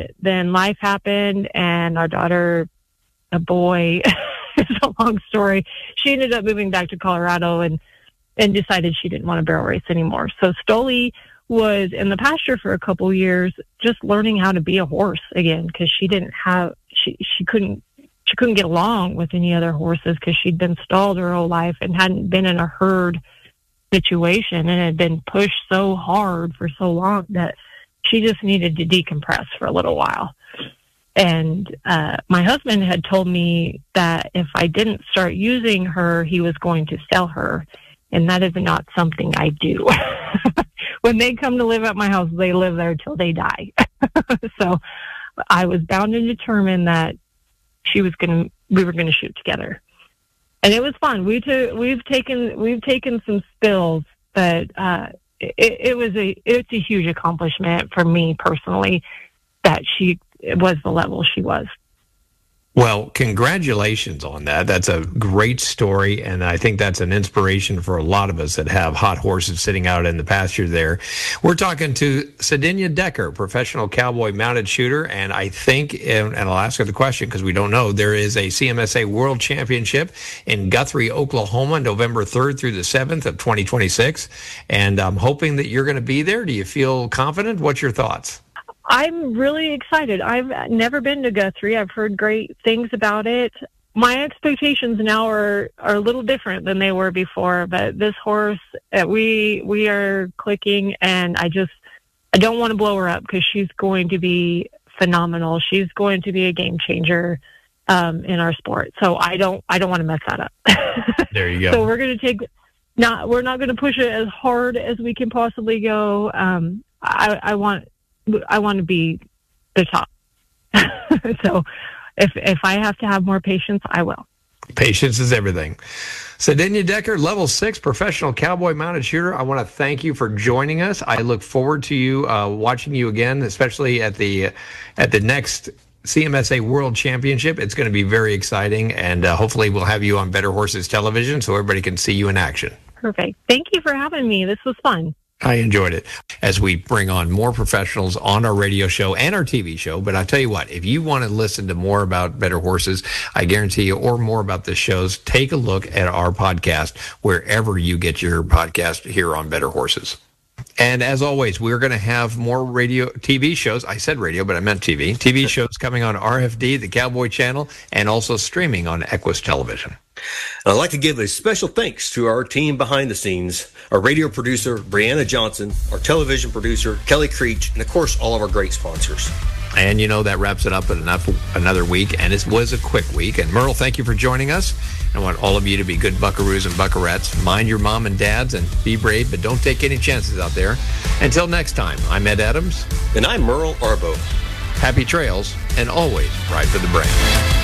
But then life happened, and our daughter, a boy, it's a long story. She ended up moving back to Colorado and decided she didn't want to barrel race anymore. So Stoli was in the pasture for a couple years, just learning how to be a horse again, because she couldn't get along with any other horses because she'd been stalled her whole life and hadn't been in a herd situation and had been pushed so hard for so long that she just needed to decompress for a little while. And my husband had told me that if I didn't start using her, he was going to sell her. And that is not something I do. When they come to live at my house, they live there till they die. So I was bound and determined that we were going to shoot together. And it was fun. We've taken some spills, but it's a huge accomplishment for me personally that she was the level she was. Well, congratulations on that. That's a great story, and I think that's an inspiration for a lot of us that have hot horses sitting out in the pasture there. We're talking to Cydenia Decker, professional cowboy mounted shooter, and I think, and I'll ask her the question because we don't know, there is a CMSA World Championship in Guthrie, Oklahoma, November 3rd through the 7th of 2026, and I'm hoping that you're going to be there. Do you feel confident? What's your thoughts? I'm really excited. I've never been to Guthrie. I've heard great things about it. My expectations now are a little different than they were before, but this horse, we are clicking, and I don't want to blow her up because she's going to be phenomenal. She's going to be a game changer in our sport. So I don't want to mess that up. There you go. So we're going to we're not going to push it as hard as we can possibly go. I want to be the top. So if I have to have more patience, I will. Patience is everything. Cydenia Decker, level 6 professional cowboy mounted shooter. I want to thank you for joining us. I look forward to you watching you again, especially at the next CMSA World Championship. It's going to be very exciting, and hopefully we'll have you on Better Horses Television so everybody can see you in action. Perfect. Thank you for having me. This was fun. I enjoyed it as we bring on more professionals on our radio show and our TV show. But I'll tell you what, if you want to listen to more about Better Horses, I guarantee you, or more about the shows, take a look at our podcast wherever you get your podcast here on Better Horses. And as always, we're going to have more TV shows. I said radio, but I meant TV. TV shows coming on RFD, the Cowboy Channel, and also streaming on Equus Television. I'd like to give a special thanks to our team behind the scenes, our radio producer, Brianna Johnson, our television producer, Kelly Creech, and of course, all of our great sponsors. And that wraps it up in another week, and it was a quick week. And Merle, thank you for joining us. I want all of you to be good buckaroos and buckarettes. Mind your mom and dads and be brave, but don't take any chances out there. Until next time, I'm Ed Adams. And I'm Merle Arbo. Happy trails, and always ride for the brand.